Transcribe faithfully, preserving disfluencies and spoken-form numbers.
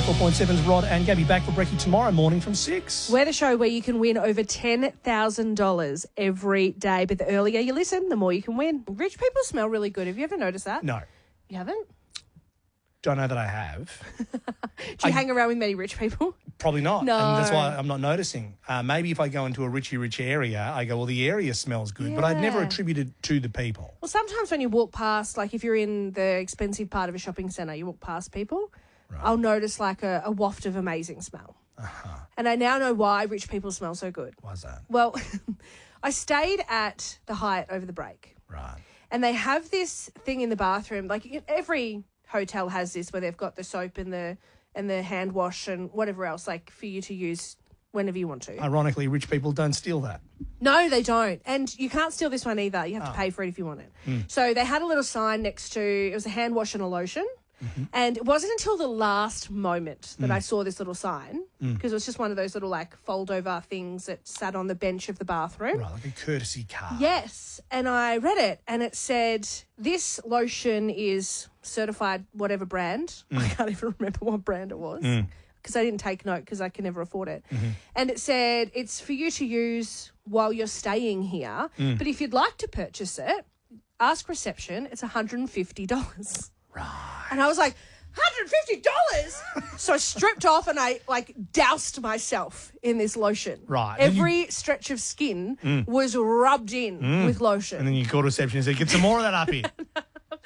four point seven's Rod and Gabby back for brekkie tomorrow morning from six. We're the show where you can win over ten thousand dollars every day. But the earlier you listen, the more you can win. Rich people smell really good. Have you ever noticed that? No. You haven't? Don't know that I have. Do you I- hang around with many rich people? Probably not. No. And that's why I'm not noticing. Uh, maybe if I go into a richy rich area, I go, well, the area smells good. But I'd never Yeah. attribute it to the people. Well, sometimes when you walk past, like if you're in the expensive part of a shopping centre, you walk past people, Right. I'll notice like a, a waft of amazing smell. Uh-huh. And I now know why rich people smell so good. Why's that? Well, I stayed at the Hyatt over the break. Right. And they have this thing in the bathroom, like every hotel has this, where they've got the soap and the and the hand wash and whatever else, like for you to use whenever you want to. Ironically, rich people don't steal that. No, they don't. And you can't steal this one either. You have to pay for it if you want it. So they had a little sign next to, it was a hand wash and a lotion. Mm-hmm. And it wasn't until the last moment that mm. I saw this little sign, because mm. it was just one of those little like fold over things that sat on the bench of the bathroom. Right, like a courtesy card. Yes. And I read it and it said, this lotion is certified whatever brand. Mm. I can't even remember what brand it was because mm. I didn't take note because I can never afford it. Mm-hmm. And it said, it's for you to use while you're staying here. Mm. But if you'd like to purchase it, ask reception. It's one hundred fifty dollars. Right. And I was like, one hundred fifty dollars? So I stripped off and I, like, doused myself in this lotion. Right. Every you... stretch of skin mm. was rubbed in mm. with lotion. And then you called reception and said, get some more of that up here.